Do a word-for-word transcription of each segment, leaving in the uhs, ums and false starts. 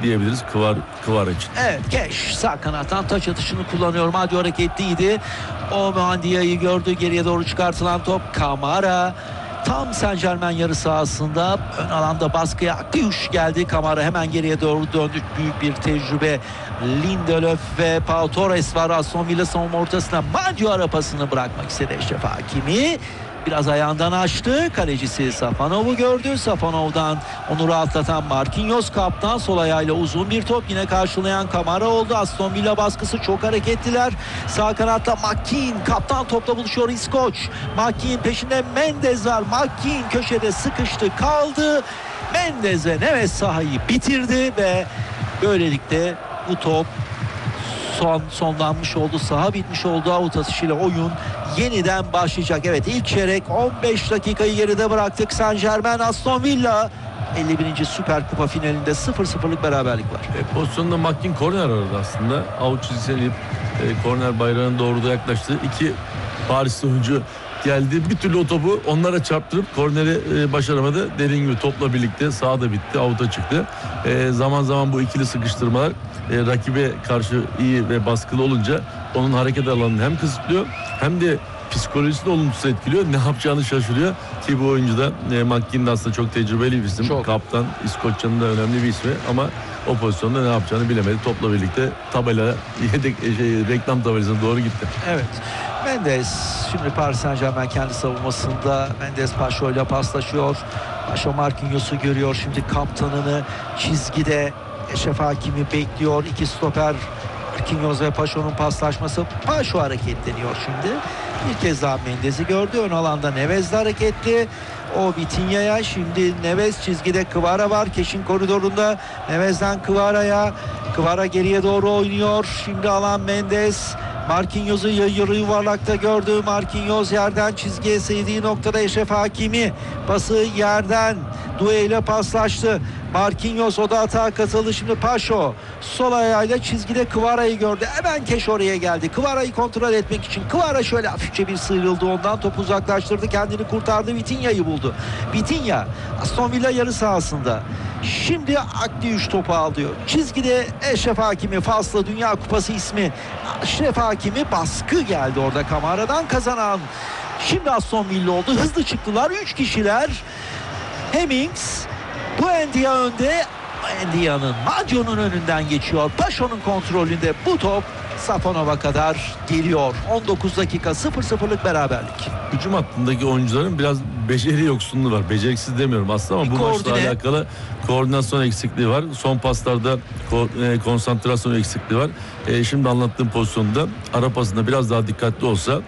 diyebiliriz Kıvar, Kıvar için. Evet, Keş sağ kanattan taç atışını kullanıyor. Madio hareketliydi. O Mandia'yı gördü. Geriye doğru çıkartılan top Kamara. Tam Saint-Germain yarı sahasında ön alanda baskıya Akgüş geldi. Kamara hemen geriye doğru döndü. Büyük bir tecrübe. Lindelöf ve Pau Torres var. Aston Villa savunma ortasına Madio arapasını bırakmak istedi Eşref Hakimi. Biraz ayağından açtı. Kalecisi Safanov'u gördü. Safanov'dan onu rahatlatan Marquinhos kaptan sol ayağıyla uzun bir top yine karşılayan Kamara oldu. Aston Villa baskısı çok hareketliler. Sağ kanatta McKean kaptan topla buluşuyor İskoç. McKean peşinde Mendes var. McKean köşede sıkıştı kaldı. Mendes ve Neves sahayı bitirdi ve böylelikle bu top son sonlanmış oldu. Saha bitmiş oldu. Out atışıyla oyun yeniden başlayacak. Evet, ilk çeyrek on beş dakikayı geride bıraktık. Saint-Germain Aston Villa elli birinci Süper Kupa finalinde sıfır sıfırlık beraberlik var. E, pozisyonda McKean korner aradı aslında. Out çizgisine inip e, korner bayrağına doğru da yaklaştı. İki Parisli oyuncu geldi. Bir türlü o topu onlara çarptırıp korneri e, başaramadı. Dediğim gibi topla birlikte sahada bitti. Out'a çıktı. E, zaman zaman bu ikili sıkıştırmalar e, rakibe karşı iyi ve baskılı olunca onun hareket alanını hem kısıtlıyor hem de psikolojisini olumsuz etkiliyor. Ne yapacağını şaşırıyor ki bu oyuncu da e, McKean aslında çok tecrübeli bir isim. Çok. Kaptan, İskoçya'nın da önemli bir ismi ama o pozisyonda ne yapacağını bilemedi. Topla birlikte tabela, yedek, şey, reklam tabelasına doğru gitti. Evet. Mendes şimdi Paris Saint-Germain kendi savunmasında. Mendes Paşo ile paslaşıyor. Paşo Marquinhos'u görüyor. Şimdi kaptanını çizgide Eşref Hakimi bekliyor. İki stoper Marquinhos ve Paşo'nun paslaşması. Paşo hareketleniyor şimdi. Bir kez daha Mendes'i gördü. Ön alanda Neves de hareketli. O Vitinha'ya, şimdi Neves çizgide, Kvara var Keş'in koridorunda. Neves'den Kvara'ya. Kvara geriye doğru oynuyor. Şimdi alan Mendes. Marquinhos'u yarı yuvarlakta gördü. Marquinhos yerden çizgiye sevdiği noktada Eşref Hakimi. Pası yerden Doué ile paslaştı. Marquinhos o da atağa katıldı. Şimdi Paşo sol ayağıyla çizgide Kvara'yı gördü. Hemen Keş oraya geldi. Kvara'yı kontrol etmek için. Kvara şöyle hafifçe bir sıyrıldı. Ondan topu uzaklaştırdı. Kendini kurtardı. Vitinha'yı buldu. Vitinha Aston Villa yarı sahasında. Şimdi Akli üç topu alıyor. Çizgide Eşref Hakimi, Faslı Dünya Kupası ismi. Eşref Hakimi, baskı geldi orada Kamara'dan kazanan. Şimdi Aston Villa oldu. Hızlı çıktılar. Üç kişiler. Hemmings, Buendia önde. Buendia'nın, Madio'nun önünden geçiyor. Paşo'nun kontrolünde bu top Safanov'a kadar geliyor. on dokuz dakika, sıfır sıfırlık beraberlik. Hücum hattındaki oyuncuların biraz beceri yoksunluğu var. Beceriksiz demiyorum aslında ama bu maçla alakalı koordinasyon eksikliği var. Son paslarda ko- e, konsantrasyon eksikliği var. E, şimdi anlattığım pozisyonda ara pasında biraz daha dikkatli olsa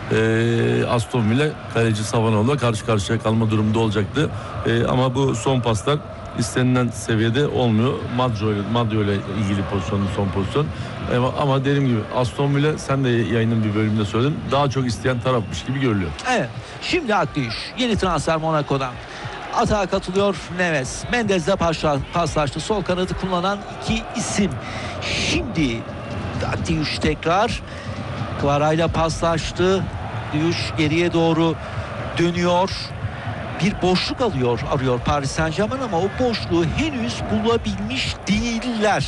e, Aston Villa kaleci Savanov'la karşı karşıya kalma durumunda olacaktı. E, ama bu son paslar istenilen seviyede olmuyor. Madio ile, Madio ile ilgili pozisyonun son pozisyon. Ama, ama dediğim gibi Aston Villa, sen de yayının bir bölümünde söyledin, daha çok isteyen tarafmış gibi görülüyor. Evet. Şimdi Akgüş. Yeni transfer Monaco'dan. Atağa katılıyor Neves. Mendes'le paslaştı. Sol kanadı kullanan iki isim. Şimdi Akgüş tekrar Kvara'yla paslaştı. Akgüş geriye doğru dönüyor. Bir boşluk alıyor, arıyor Paris Saint-Germain ama o boşluğu henüz bulabilmiş değiller.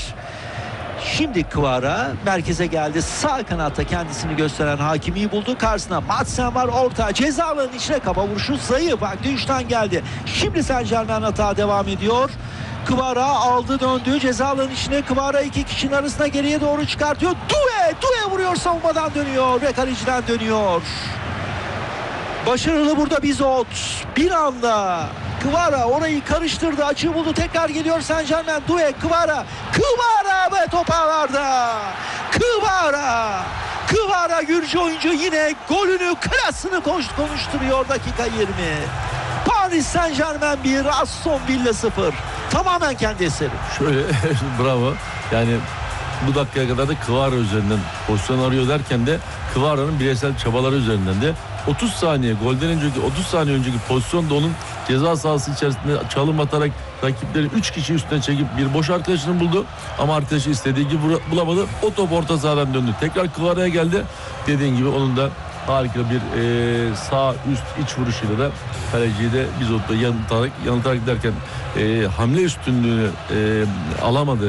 Şimdi Kvara merkeze geldi. Sağ kanatta kendisini gösteren Hakimi'yi buldu. Karşısına Madsen var. Orta ceza alanının içine kafa vuruşu zayıf. Akgüş'ten geldi. Şimdi Saint-Germain hata devam ediyor. Kvara aldı döndü. Ceza alanının içine Kvara iki kişinin arasına geriye doğru çıkartıyor. Doué! Doué vuruyor, savunmadan dönüyor ve kaleciden dönüyor. Başarılı burada Bizot. Bir anda Kvara orayı karıştırdı. Açığı buldu. Tekrar geliyor Saint-Germain. Doué, Kvara. Kvara ve top ağlarda. Kvara. Kvara Gürcü oyuncu yine golünü, klasını konuşturuyor. Dakika yirmi. Paris Saint-Germain bir, Aston Villa sıfır. Tamamen kendi eseri. Şöyle bravo. Yani bu dakikaya kadar da Kvara üzerinden pozisyon arıyor derken de Kvara'nın bireysel çabaları üzerinden de otuz saniye, golden önceki otuz saniye önceki pozisyonda onun ceza sahası içerisinde çalım atarak rakipleri üç kişi üstüne çekip bir boş arkadaşını buldu ama arkadaşı istediği gibi bulamadı. O top orta sahadan döndü. Tekrar Kvara'ya geldi. Dediğin gibi onun da harika bir e, sağ üst iç vuruşuyla da kaleciyi de Bizot'ta yanıltarak, yanıltarak derken e, hamle üstünlüğünü e, alamadı